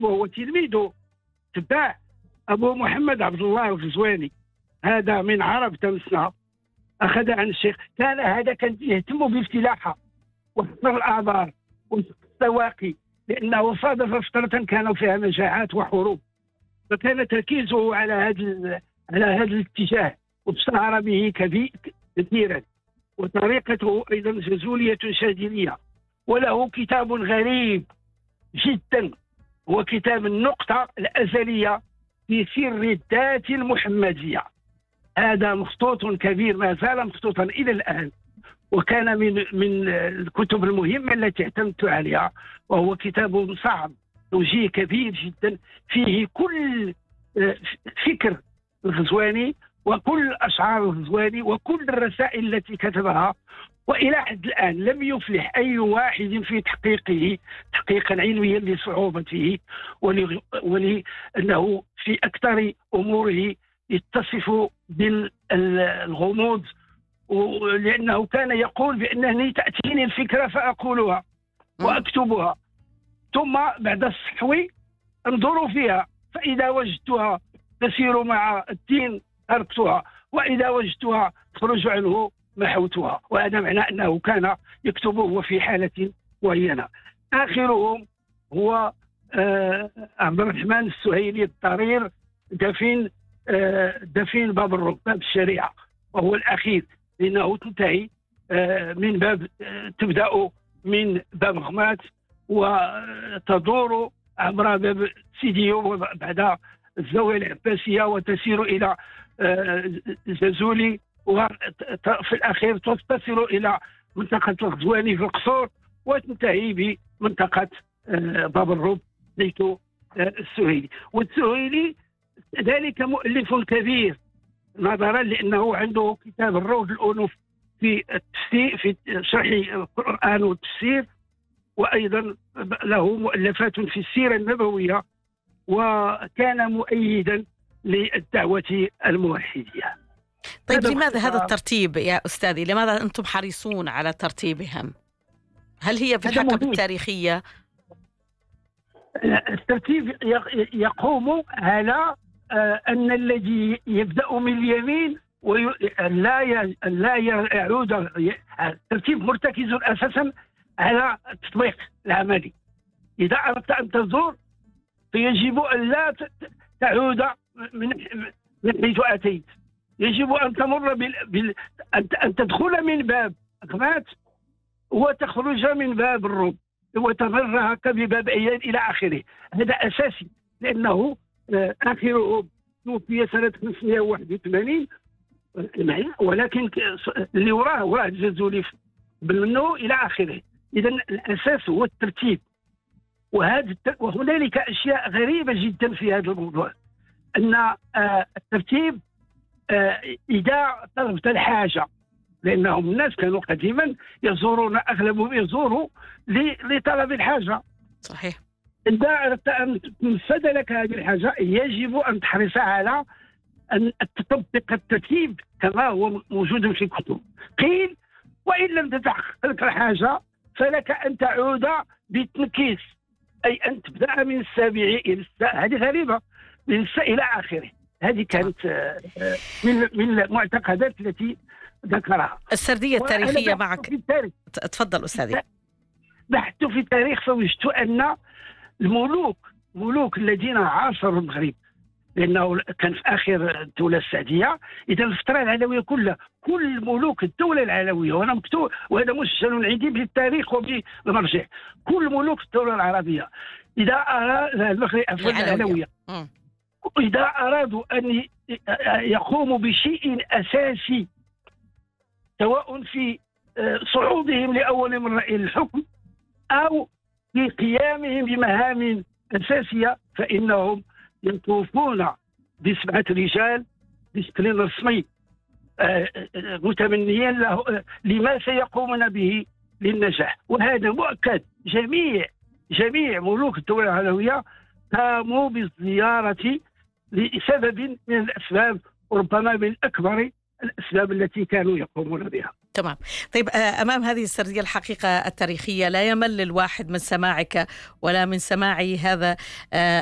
وهو تلميذه تباع أبو محمد عبد الله الغزواني، هذا من عرب تمسنا، أخذ عن الشيخ. كان يهتم بافتلاحها وحفر الآبار والسواقي، لأنه صادف فترة كانوا فيها مجاعات وحروب، فكان تركيزه على هذا الاتجاه، واشتهر به كثيرا. وطريقته أيضا جزولية شاذلية. وله كتاب غريب جدا، هو كتاب النقطة الأزلية في سر الذات المحمدية. هذا مخطوط كبير، ما زال مخطوطا إلى الآن، وكان من الكتب المهمة التي اعتمدت عليها. وهو كتاب صعب، توجيه كبير جدا، فيه كل فكر الغزواني وكل أشعار الغزواني وكل الرسائل التي كتبها. وإلى حد الآن لم يفلح أي واحد في تحقيقه تحقيقا علميا لصعوبته، ولأنه في أكثر أموره يتصف بالغموض، لأنه كان يقول بأنني تأتيني الفكرة فأقولها وأكتبها، ثم بعد الصحو انظروا فيها، فإذا وجدتها تسير مع الدين تركتها، وإذا وجدتها تخرج عنه محوتها. وهذا معنى أنه كان يكتب وهو في حالة معينة. آخرهم هو عبد الرحمن السهيلي الضرير، دفين باب الرب، باب الشريعة، وهو الأخير، لأنه تنتهي من باب تبدأ من باب غمات وتدور عبر باب سيديو وبعد الزاوية العباسية وتسير إلى زازولي، وفي الأخير تصل إلى منطقة الغزواني في القصور، وتنتهي بمنطقة باب الرب ليتو السهيلي. والسهيلي ذلك مؤلف كبير نظرا لأنه عنده كتاب الروض الأنوف في التفسير، في شرح القرآن والتفسير، وأيضا له مؤلفات في السيرة النبوية، وكان مؤيدا للدعوة الموحدية. طيب لماذا هذا الترتيب يا أستاذي؟ لماذا أنتم حريصون على ترتيبهم؟ هل هي في الحقبة التاريخية؟ الترتيب يقوم على أن الذي يبدأ من اليمين لا يعود. الترتيب مرتكز أساسا على التطبيق العملي. إذا أردت أن تزور فيجب أن لا تعود من حيث أتيت، يجب أن تمر أن تدخل من باب غمات وتخرج من باب الروم وتمر هكا بباب أيان إلى آخره. هذا أساسي، لأنه آخره توفي سنة 581 ولكن اللي وراه الجزولي قبل منه إلى آخره. إذا الأساس هو الترتيب. وهنالك أشياء غريبة جدا في هذا الموضوع، أن الترتيب إذا طلبت الحاجة، لأنهم الناس كانوا قديما يزورون، أغلبهم يزوروا لطلب الحاجة. صحيح. إذا أردت أن تنفذ لك هذه الحاجة يجب أن تحرص على أن تطبق الترتيب كما هو موجود في الكتب. قيل وإن لم تتحقق لك الحاجة فلك أن تعود بالتنكيس، أي أن تبدأ من السابع إلى السابع. هذه غريبة، من السابع إلى آخره. هذه كانت من المعتقدات التي ذكرها. السردية التاريخية معك. تفضل أستاذي. بحثت في التاريخ فوجدت أن الملوك الذين عاصروا المغرب، لأنه كان في آخر الدولة السعدية، إذا الفترة العلوية كلها، كل ملوك الدولة العلوية، وأنا مكتوب وهذا مسجل عندي بالتاريخ وبالمرجع، كل ملوك الدولة العربية إذا أراد المغرب العلوية إذا أرادوا أن يقوموا بشيء أساسي، سواء في صعودهم لأول مرة إلى الحكم أو في قيامهم بمهام أساسية، فإنهم يطوفون ب7 رجال بشكل رسمي متمنيين له لما سيقومون به للنجاح. وهذا مؤكد. جميع ملوك الدولة العلوية قاموا بالزيارة لسبب من الأسباب، وربما من أكبر الأسباب التي كانوا يقومون بها. تمام. طيب أمام هذه السردية الحقيقة التاريخية لا يمل الواحد من سماعك ولا من سماع هذا